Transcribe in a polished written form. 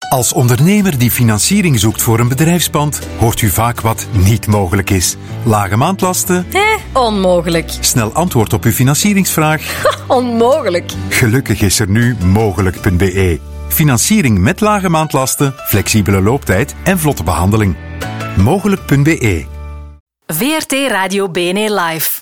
Als ondernemer die financiering zoekt voor een bedrijfspand, hoort u vaak wat niet mogelijk is. Lage maandlasten? Onmogelijk. Snel antwoord op uw financieringsvraag? Onmogelijk. Gelukkig is er nu mogelijk.be. Financiering met lage maandlasten, flexibele looptijd en vlotte behandeling. Mogelijk.be. VRT Radio BNE Live.